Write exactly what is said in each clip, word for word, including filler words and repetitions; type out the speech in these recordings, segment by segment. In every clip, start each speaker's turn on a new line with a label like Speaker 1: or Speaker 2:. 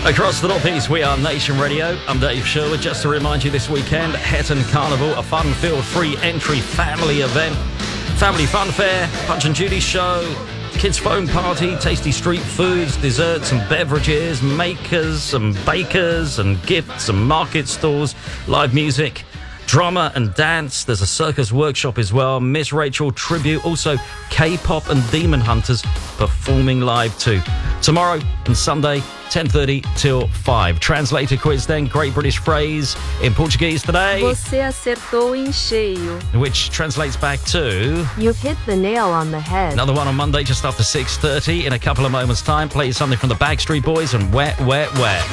Speaker 1: Across the North East, we are Nation Radio. I'm Dave Sherwood. Just to remind you, this weekend, Hetton Carnival, a fun-filled free entry family event. Family fun fair, Punch and Judy show, kids phone party, tasty street foods, desserts and beverages, makers and bakers and gifts and market stalls, live music, drama and dance. There's a circus workshop as well, Miss Rachel tribute, also K-pop and Demon Hunters performing live too. Tomorrow and Sunday, ten thirty till five. Translator quiz then, great British phrase in Portuguese today.
Speaker 2: Você acertou em cheio.
Speaker 1: Which translates back to...
Speaker 2: You've hit the nail on the head.
Speaker 1: Another one on Monday just after six thirty. In a couple of moments' time, play something from the Backstreet Boys and Wet, Wet, Wet.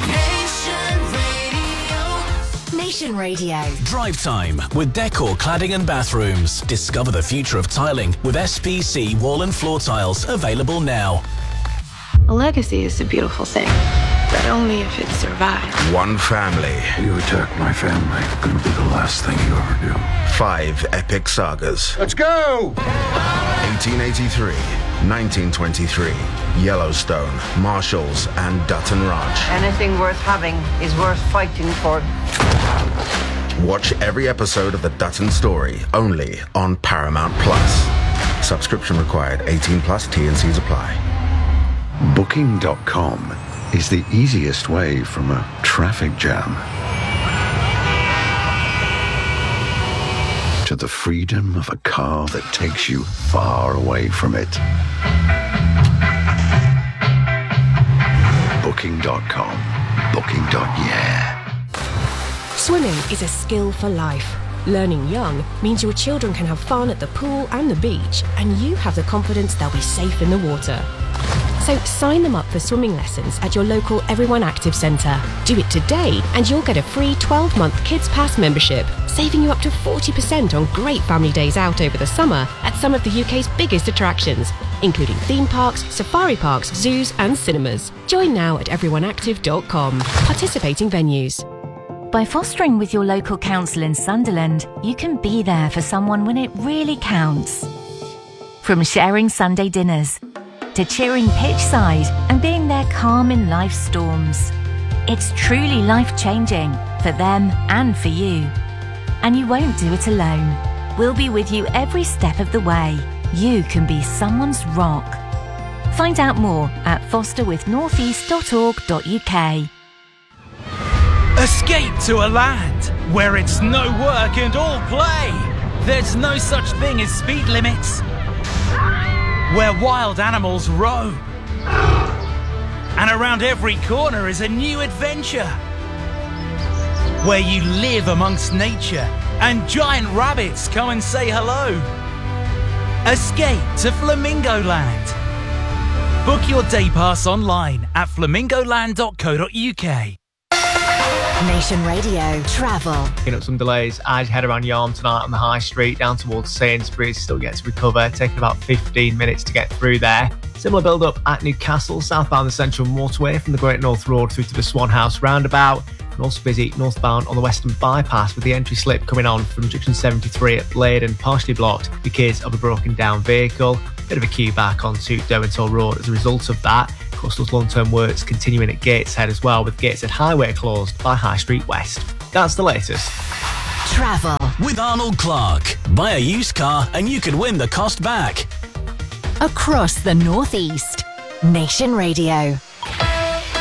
Speaker 3: Nation Radio.
Speaker 4: Drive time with Decor Cladding and Bathrooms. Discover the future of tiling with S P C wall and floor tiles available now.
Speaker 5: A legacy is a beautiful thing, but only if it survives.
Speaker 6: One family.
Speaker 7: You attack my family, it's gonna be the last thing you ever do.
Speaker 6: Five epic sagas.
Speaker 7: Let's go!
Speaker 6: eighteen eighty-three, nineteen twenty-three, Yellowstone, Marshalls, and Dutton Ranch.
Speaker 8: Anything worth having is worth fighting for.
Speaker 6: Watch every episode of The Dutton Story, only on Paramount Plus. Subscription required, eighteen plus, T and C's apply.
Speaker 7: Booking dot com is the easiest way from a traffic jam to the freedom of a car that takes you far away from it. Booking dot com. Booking. Yeah.
Speaker 9: Swimming is a skill for life. Learning young means your children can have fun at the pool and the beach, and you have the confidence they'll be safe in the water. So sign them up for swimming lessons at your local Everyone Active Centre. Do it today and you'll get a free twelve-month Kids Pass membership, saving you up to forty percent on great family days out over the summer at some of the U K's biggest attractions, including theme parks, safari parks, zoos and cinemas. Join now at everyone active dot com. Participating venues.
Speaker 3: By fostering with your local council in Sunderland, you can be there for someone when it really counts. From sharing Sunday dinners to cheering pitch side and being there calm in life's storms. It's truly life-changing for them and for you. And you won't do it alone. We'll be with you every step of the way. You can be someone's rock. Find out more at foster with north east dot org dot U K.
Speaker 10: Escape to a land where it's no work and all play. There's no such thing as speed limits. Where wild animals roam. And around every corner is a new adventure. Where you live amongst nature and giant rabbits come and say hello. Escape to Flamingo Land. Book your day pass online at flamingo land dot co dot U K.
Speaker 3: Nation Radio Travel.
Speaker 11: Picking up some delays as you head around Yarm tonight on the High Street down towards Sainsbury's. Still get to recover, taking about fifteen minutes to get through there. Similar build up at Newcastle, southbound the Central Motorway from the Great North Road through to the Swan House roundabout. And also busy northbound on the Western Bypass with the entry slip coming on from junction seventy-three at Bladen, partially blocked because of a broken down vehicle. Bit of a queue back onto Derwentall Road as a result of that. Of course, those long-term works continuing at Gateshead as well, with Gateshead Highway closed by High Street West. That's the latest.
Speaker 3: Travel
Speaker 4: with Arnold Clark. Buy a used car and you could win the cost back.
Speaker 3: across the North East. Nation Radio.